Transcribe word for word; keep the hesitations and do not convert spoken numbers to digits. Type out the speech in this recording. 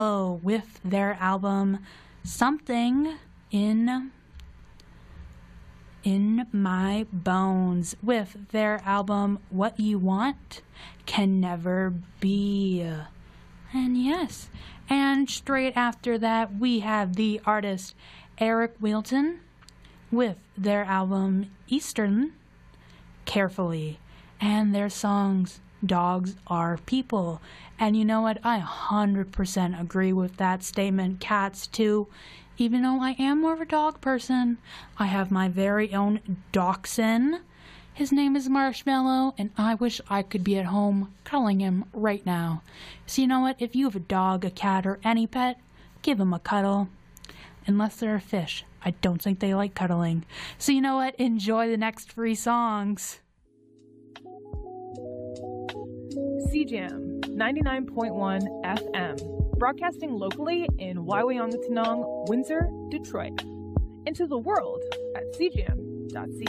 Oh, with their album Something in in My Bones, with their album What You Want Can Never Be. And yes, and straight after that we have the artist Eric Wheelton with their album Eastern Carefully, and their songs Dogs Are People. And you know what? I one hundred percent agree with that statement. Cats too. Even though I am more of a dog person, I have my very own dachshund. His name is Marshmallow, and I wish I could be at home cuddling him right now. So you know what? If you have a dog, a cat, or any pet, give him a cuddle. Unless they're a fish. I don't think they like cuddling. So you know what? Enjoy the next free songs. C Jam ninety-nine point one F M, broadcasting locally in Waiwayangatanong, Windsor, Detroit. Into the world at c jam dot c